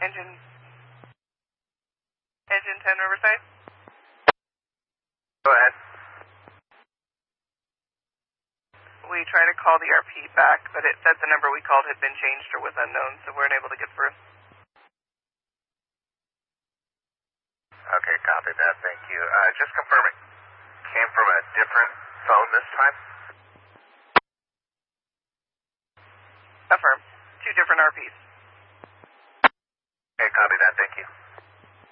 Engine 10 Riverside. Go ahead. We tried to call the RP back, but it said the number we called had been changed or was unknown, so we weren't able to get through. Okay, copy that. Thank you. Just confirming. Came from a different phone this time? Affirm. 2 different RPs. Okay, copy that. Thank you.